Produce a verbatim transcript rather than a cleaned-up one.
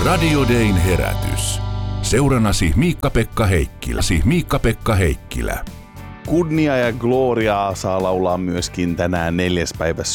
Radio Dayn herätys. Seurannasi Miikka-Pekka Heikkilä. Miikka-Pekka Heikkilä. Kunnia ja gloriaa saa laulaa myöskin tänään neljäs päivä